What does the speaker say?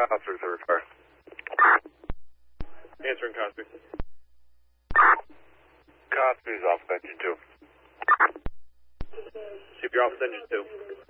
officers are required. Answering Cosby. Cosby's off engine 2. See if you're off engine 2.